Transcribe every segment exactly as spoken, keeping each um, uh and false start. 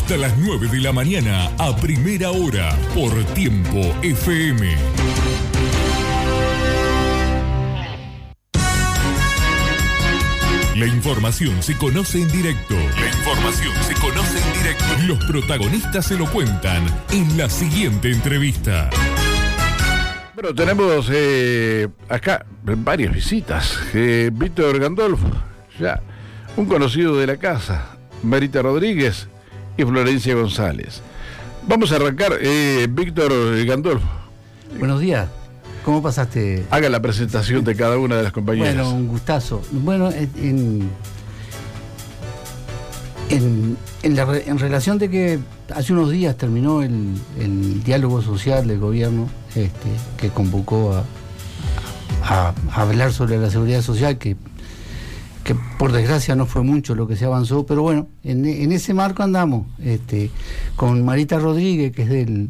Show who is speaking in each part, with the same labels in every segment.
Speaker 1: hasta las nueve de la mañana a primera hora por Tiempo F M. La información se conoce en directo. La información se conoce en directo. Los protagonistas se lo cuentan en la siguiente entrevista.
Speaker 2: Bueno, tenemos eh, acá varias visitas. Eh, Víctor Gandolfo, ya un conocido de la casa, Marita Rodríguez y Florencia González. Vamos a arrancar, eh, Víctor Gandolfo.
Speaker 3: Buenos días. ¿Cómo pasaste?
Speaker 2: Haga la presentación de cada una de las compañeras.
Speaker 3: Bueno, un gustazo. Bueno, en, en, en, la, en relación de que hace unos días terminó el, el diálogo social del gobierno, este, que convocó a, a, a hablar sobre la seguridad social, que, que por desgracia no fue mucho lo que se avanzó, pero bueno, en, en ese marco andamos, este, con Marita Rodríguez, que es del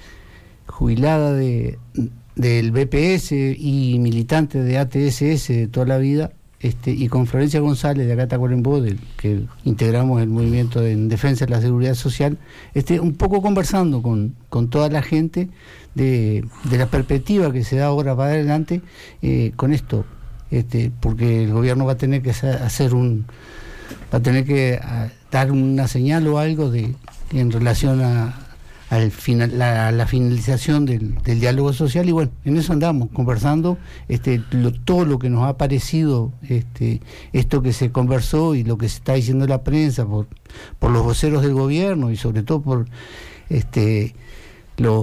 Speaker 3: jubilada de... del B P S y militante de A T S S de toda la vida, este, y con Florencia González de acá Tacuarembó, del que integramos el movimiento en defensa de la seguridad social, este, un poco conversando con, con toda la gente de, de la perspectiva que se da ahora para adelante eh, con esto, este, porque el gobierno va a tener que hacer un, va a tener que a, dar una señal o algo de en relación a al final, la, la finalización del, del diálogo social, y bueno, en eso andamos conversando, este, lo, todo lo que nos ha parecido, este, esto que se conversó y lo que se está diciendo en la prensa por, por los voceros del gobierno y sobre todo por este los,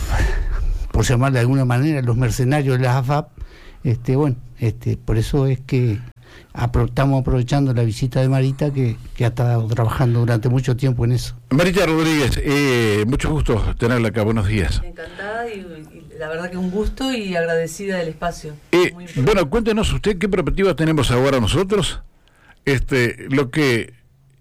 Speaker 3: por llamar de alguna manera, los mercenarios de la A F A P, este, bueno, este, por eso es que Apro- estamos aprovechando la visita de Marita, que, que ha estado trabajando durante mucho tiempo en eso.
Speaker 2: Marita Rodríguez, eh, mucho gusto tenerla acá, buenos días.
Speaker 4: Encantada y, y la verdad que un gusto y agradecida del espacio.
Speaker 2: Eh, bueno, cuéntenos usted qué perspectiva tenemos ahora nosotros. Este, lo que,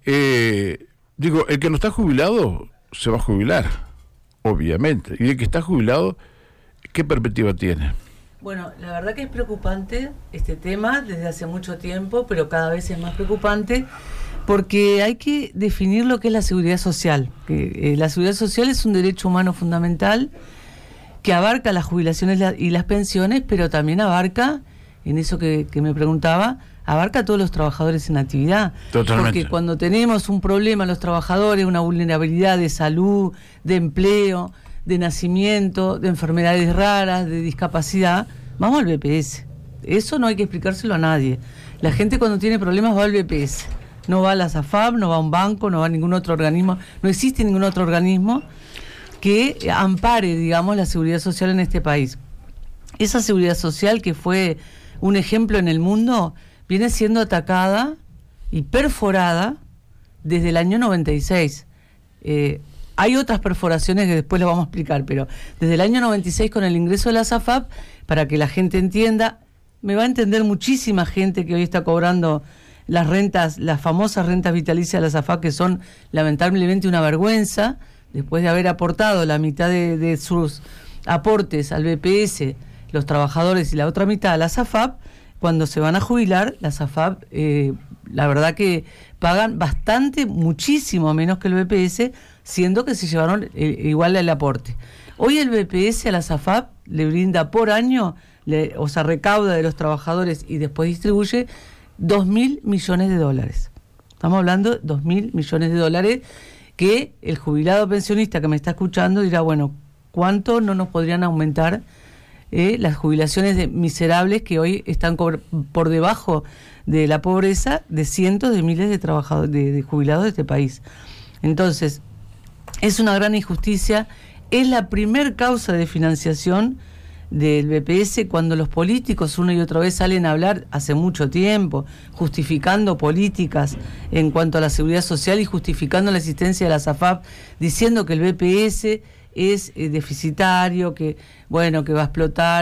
Speaker 2: eh, digo, el que no está jubilado se va a jubilar, obviamente, y el que está jubilado, ¿qué perspectiva tiene?
Speaker 4: Bueno, la verdad que es preocupante este tema desde hace mucho tiempo, pero cada vez es más preocupante porque hay que definir lo que es la seguridad social. Que, eh, la seguridad social es un derecho humano fundamental que abarca las jubilaciones y las pensiones, pero también abarca, en eso que, que me preguntaba, abarca a todos los trabajadores en actividad.
Speaker 2: Totalmente.
Speaker 4: Porque cuando tenemos un problema los trabajadores, una vulnerabilidad de salud, de empleo, de nacimiento, de enfermedades raras, de discapacidad, vamos al B P S. Eso no hay que explicárselo a nadie. La gente cuando tiene problemas va al B P S. No va a la S A F A P, no va a un banco, no va a ningún otro organismo. No existe ningún otro organismo que ampare, digamos, la seguridad social en este país. Esa seguridad social, que fue un ejemplo en el mundo, viene siendo atacada y perforada desde el año noventa y seis. Eh, Hay otras perforaciones que después lo vamos a explicar, pero desde el año noventa y seis, con el ingreso de la S A F A P, para que la gente entienda, me va a entender muchísima gente que hoy está cobrando las rentas, las famosas rentas vitalicias de la S A F A P, que son lamentablemente una vergüenza, después de haber aportado la mitad de, de sus aportes al B P S, los trabajadores, y la otra mitad a la S A F A P. Cuando se van a jubilar, la S A F A P, eh, la verdad que pagan bastante, muchísimo menos que el B P S, siendo que se llevaron eh, igual el aporte. Hoy el B P S a la S A F A P le brinda por año, le, o sea, recauda de los trabajadores y después distribuye dos mil millones de dólares. Estamos hablando de dos mil millones de dólares que el jubilado pensionista que me está escuchando dirá, bueno, ¿cuánto no nos podrían aumentar eh, las jubilaciones de miserables que hoy están por, por debajo de la pobreza de cientos de miles de trabajadores, de, de jubilados de este país? Entonces, es una gran injusticia, es la primer causa de financiación del B P S cuando los políticos una y otra vez salen a hablar hace mucho tiempo, justificando políticas en cuanto a la seguridad social y justificando la existencia de la S A F A P, diciendo que el B P S es eh, deficitario, que bueno, que va a explotar.